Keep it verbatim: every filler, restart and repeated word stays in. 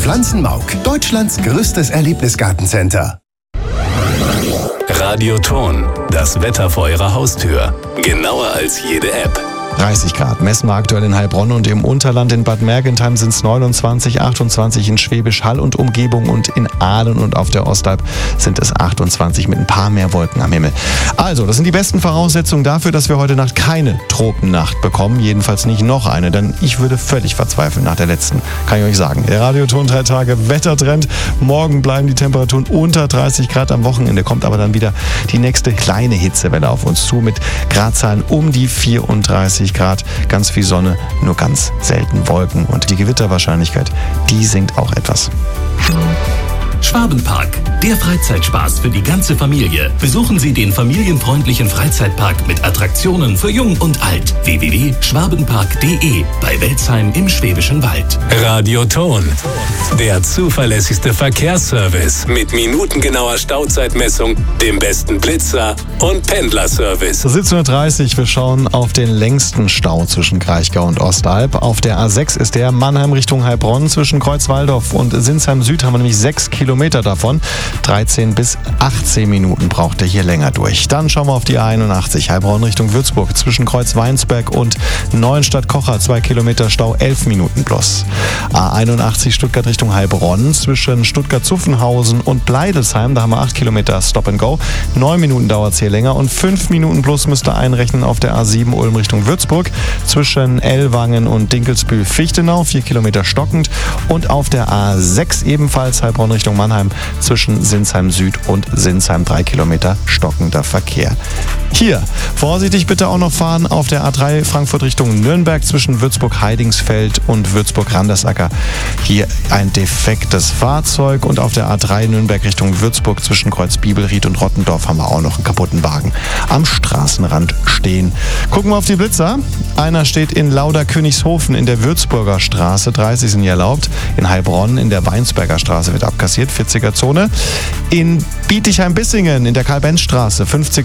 Pflanzenmauk, Deutschlands größtes Erlebnisgartencenter. Radioton, das Wetter vor Ihrer Haustür. Genauer als jede App. dreißig Grad messen wir aktuell in Heilbronn und im Unterland in Bad Mergentheim sind es neunundzwanzig, achtundzwanzig in Schwäbisch Hall und Umgebung und in Aalen und auf der Ostalb sind es achtundzwanzig mit ein paar mehr Wolken am Himmel. Also, das sind die besten Voraussetzungen dafür, dass wir heute Nacht keine Tropennacht bekommen, jedenfalls nicht noch eine, denn ich würde völlig verzweifeln nach der letzten, kann ich euch sagen. Der Radioton drei Tage Wettertrend, morgen bleiben die Temperaturen unter dreißig Grad, am Wochenende kommt aber dann wieder die nächste kleine Hitzewelle auf uns zu mit Gradzahlen um die vierunddreißig Grad, ganz viel Sonne, nur ganz selten Wolken und die Gewitterwahrscheinlichkeit, die sinkt auch etwas. Schwabenpark, der Freizeitspaß für die ganze Familie. Besuchen Sie den familienfreundlichen Freizeitpark mit Attraktionen für Jung und Alt. w w w punkt schwabenpark punkt de bei Welzheim im Schwäbischen Wald. Radioton, der zuverlässigste Verkehrsservice mit minutengenauer Stauzeitmessung, dem besten Blitzer und Pendlerservice. siebzehn Uhr dreißig, wir schauen auf den längsten Stau zwischen Kraichgau und Ostalb. Auf der A sechs ist der Mannheim Richtung Heilbronn. Zwischen Kreuzwaldorf und Sinsheim Süd haben wir nämlich sechs Kilometer davon. dreizehn bis achtzehn Minuten braucht er hier länger durch. Dann schauen wir auf die A einundachtzig, Heilbronn Richtung Würzburg. Zwischen Kreuzweinsberg und Neuenstadt-Kocher, zwei Kilometer Stau, elf Minuten plus. A einundachtzig Stuttgart Richtung Heilbronn. Zwischen Stuttgart-Zuffenhausen und Bleidelsheim, da haben wir acht Kilometer Stop and Go. neun Minuten dauert es hier länger und fünf Minuten plus müsst ihr einrechnen auf der A sieben Ulm Richtung Würzburg. Zwischen Ellwangen und Dinkelsbühl-Fichtenau, vier Kilometer stockend. Und auf der A sechs ebenfalls Heilbronn Richtung Mannheim zwischen Sinsheim Süd und Sinsheim, drei Kilometer stockender Verkehr. Hier, vorsichtig bitte auch noch fahren auf der A drei Frankfurt Richtung Nürnberg zwischen Würzburg-Heidingsfeld und Würzburg-Randersacker. Hier ein defektes Fahrzeug und auf der A drei Nürnberg Richtung Würzburg zwischen Kreuz-Bibelried und Rottendorf haben wir auch noch einen kaputten Wagen am Straßenrand stehen. Gucken wir auf die Blitzer. Einer steht in Lauder-Königshofen in der Würzburger Straße, dreißig sind hier erlaubt. In Heilbronn in der Weinsberger Straße wird abkassiert, vierziger Zone. In Bietigheim-Bissingen in der Karl-Benz-Straße, fünfzig